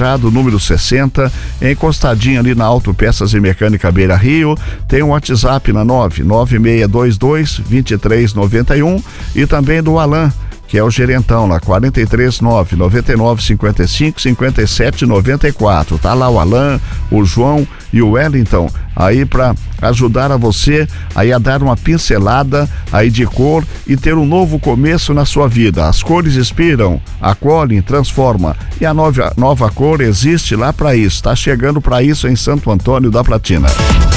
Machado, número 60, encostadinho ali na Autopeças e Mecânica Beira Rio. Tem um WhatsApp na 99622-2391 e também do Alan, que é o gerentão lá, 439-9955-5794. Tá lá o Alan, o João e o Wellington aí para ajudar a você aí a dar uma pincelada aí de cor e ter um novo começo na sua vida. As cores inspiram, acolhem, transforma, e a nova cor existe lá para isso. Tá chegando para isso em Santo Antônio da Platina.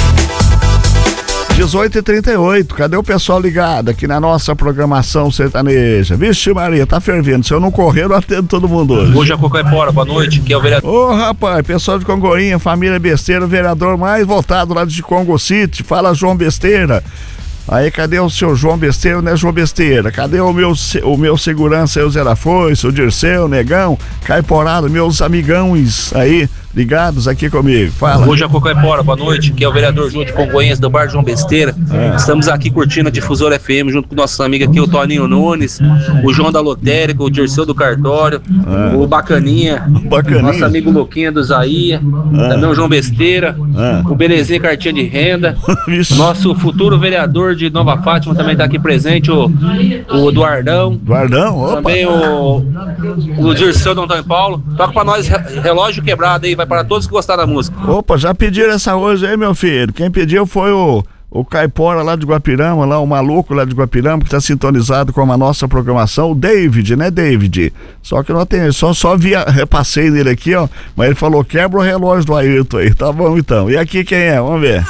18h38, cadê o pessoal ligado aqui na nossa programação sertaneja? Vixe Maria, tá fervendo, se eu não correr eu atendo todo mundo hoje. Hoje é Cocaipora, boa noite, que é o vereador. Ô rapaz, pessoal de Congoinha, família Besteira, o vereador mais votado lá de Congo City, fala João Besteira. Aí, cadê o seu João Besteira, né, João Besteira? Cadê o meu segurança aí, o Zé da Foice, o Dirceu, o Negão, Caiporado, meus amigões aí, ligados aqui comigo, fala. Hoje é Cocaipora, boa noite, que é o vereador João de Congonhas do Bar João Besteira. Estamos aqui curtindo a Difusora FM junto com nossos amigos aqui, o Toninho Nunes, o João da Lotérica, o Dirceu do Cartório, o Bacaninha, nosso amigo Luquinha do Zaia, também o João Besteira, o Belezinha Cartinha de Renda, nosso futuro vereador de Nova Fátima também está aqui presente, o Eduardão. Eduardão, opa. Também o Dirceu do Antônio Paulo. Toca pra nós Relógio Quebrado aí, vai para todos que gostaram da música. Opa, já pediram essa hoje aí, meu filho. Quem pediu foi o Caipora lá de Guapirama, lá o maluco lá de Guapirama, que tá sintonizado com a nossa programação, o David, né, David? Só que não tem, só repassei nele aqui, ó, mas ele falou, quebra o relógio do Ayrton aí, tá bom então. E aqui quem é? Vamos ver.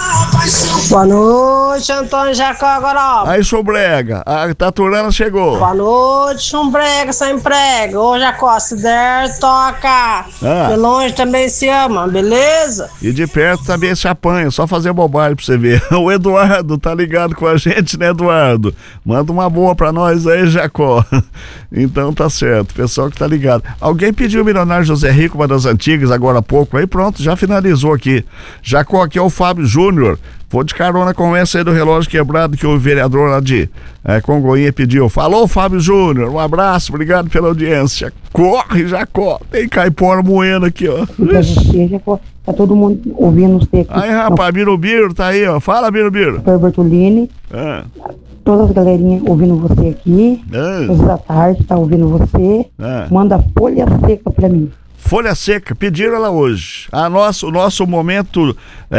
Boa noite, Antônio Jacó Agora. Aí, Chumbrega, a Taturana chegou. Boa noite, Chumbrega, sem prega. Ô, Jacó, se der, toca. De longe também se ama, beleza? E de perto também se apanha, só fazer bobagem pra você ver. O Eduardo tá ligado com a gente, né, Eduardo? Manda uma boa pra nós aí, Jacó. Então tá certo, pessoal que tá ligado. Alguém pediu o milionário José Rico, uma das antigas, agora há pouco, aí pronto, já finalizou aqui. Jacó, aqui é o Fábio Júnior. Vou de carona com essa aí do relógio quebrado que o vereador lá de Congoinha pediu. Falou, Fábio Júnior, um abraço, obrigado pela audiência. Corre, Jacó, tem caipora moendo aqui, ó. Você, Jacó, tá todo mundo ouvindo você aqui. Aí, rapaz, Birubiru tá aí, ó. Fala, Birubiru. Bertolini, todas as galerinhas ouvindo você aqui. Os da tarde tá ouvindo você. Manda folha seca pra mim. Folha seca, pediram ela hoje. O nosso momento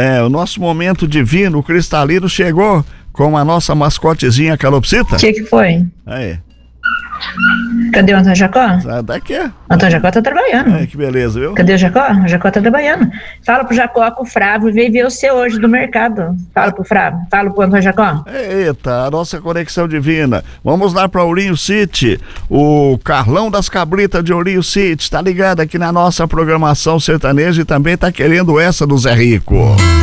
divino, o cristalino, chegou com a nossa mascotezinha Calopsita. O que foi? Aí. Cadê o Antônio Jacó? Daqui. Antônio Jacó tá trabalhando. Que beleza, viu? Cadê o Jacó? O Jacó tá trabalhando. Fala pro Jacó com o Frávio, veio ver você hoje do mercado. Fala pro Frávio, fala pro Antônio Jacó. Eita, a nossa conexão divina. Vamos lá pra Ourinho City. O Carlão das Cabritas de Ourinho City tá ligado aqui na nossa programação sertaneja e também tá querendo essa do Zé Rico.